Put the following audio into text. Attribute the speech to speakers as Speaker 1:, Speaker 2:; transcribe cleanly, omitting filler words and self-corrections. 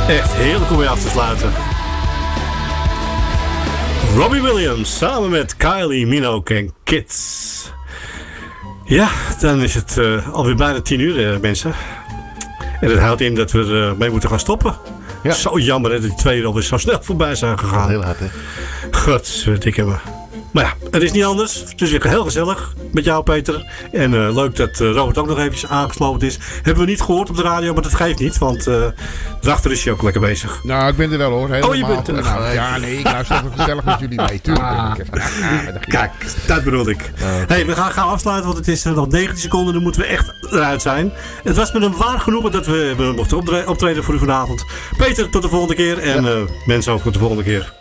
Speaker 1: Echt heerlijk om mee af te sluiten. Robbie Williams samen met Kylie Minogue en Kids. Ja, dan is het alweer bijna 10:00, mensen. En dat houdt in dat we mee moeten gaan stoppen. Ja. Zo jammer hè, dat die 2 uur alweer zo snel voorbij zijn gegaan.
Speaker 2: Heel hard hè.
Speaker 1: Godverdikke me. Maar ja, het is niet anders. Het is weer heel gezellig met jou, Peter. En leuk dat Robert ook nog eventjes aangesloten is. Hebben we niet gehoord op de radio, maar dat geeft niet. Want daarachter is hij ook lekker bezig.
Speaker 3: Nou, ik ben er wel hoor. Helemaal.
Speaker 1: Oh, je bent er.
Speaker 3: Nou, ja, nee, ik luister even gezellig met jullie mee. Tuurlijk.
Speaker 1: Kijk, dat bedoel ik. Hey, we gaan gauw afsluiten, want het is nog 19 seconden. Dan moeten we echt eruit zijn. Het was met een waar genoegen dat we mochten optreden voor u vanavond. Peter, tot de volgende keer. En mensen ook tot de volgende keer.